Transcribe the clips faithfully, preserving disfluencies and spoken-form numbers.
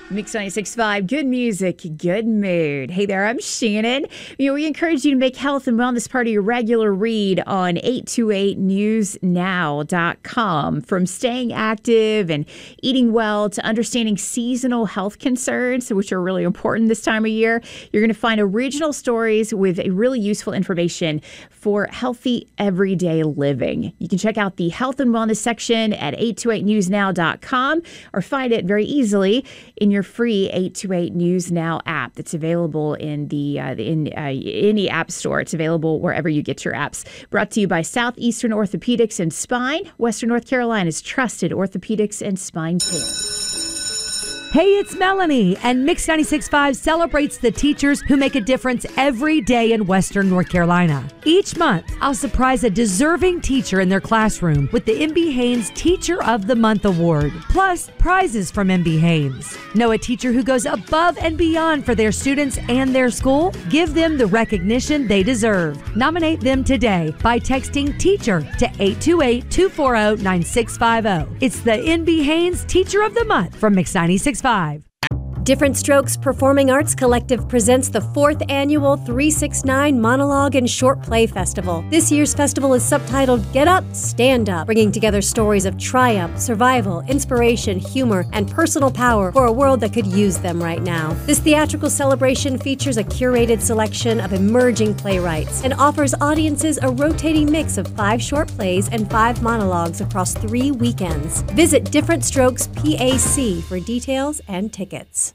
Mix ninety-six point five, good music, good mood. Hey there, I'm Shannon. You know, we encourage you to make health and wellness part of your regular read on eight two eight news now dot com. From staying active and eating well to understanding seasonal health concerns, which are really important this time of year, you're going to find original stories with really useful information for healthy everyday living. You can check out the health and wellness section at eight two eight news now dot com or find it very easily in your free eight two eight News Now app that's available in the uh, in uh, any app store. It's available wherever you get your apps. Brought to you by Southeastern Orthopedics and Spine, Western North Carolina's trusted orthopedics and spine care. Hey, it's Melanie, and Mix ninety-six point five celebrates the teachers who make a difference every day in Western North Carolina. Each month, I'll surprise a deserving teacher in their classroom with the M B Haynes Teacher of the Month Award, plus prizes from M B Haynes. Know a teacher who goes above and beyond for their students and their school? Give them the recognition they deserve. Nominate them today by texting TEACHER to eight two eight, two four zero, nine six five zero. It's the M B Haynes Teacher of the Month from Mix ninety-six point five. Different Strokes Performing Arts Collective presents the fourth annual three six nine Monologue and Short Play Festival. This year's festival is subtitled Get Up, Stand Up, bringing together stories of triumph, survival, inspiration, humor, and personal power for a world that could use them right now. This theatrical celebration features a curated selection of emerging playwrights and offers audiences a rotating mix of five short plays and five monologues across three weekends. Visit Different Strokes P A C for details and tickets.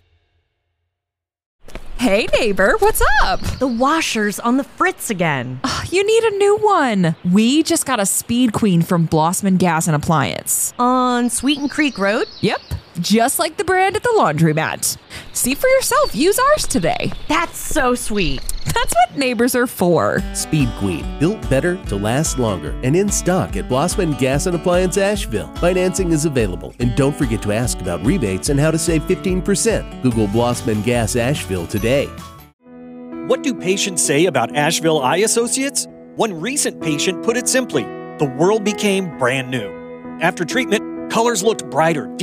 Hey neighbor, what's up? The washer's on the fritz again. Oh, you need a new one. We just got a Speed Queen from Blossman Gas and Appliance. On Sweeten Creek Road? Yep, just like the brand at the laundromat. See for yourself, use ours today. That's so sweet. That's what neighbors are for. Speed Queen, built better to last longer and in stock at Blossman Gas and Appliance Asheville. Financing is available, and don't forget to ask about rebates and how to save fifteen percent. Google Blossman Gas Asheville today. What do patients say about Asheville Eye Associates? One recent patient put it simply, the world became brand new. After treatment, colors looked brighter,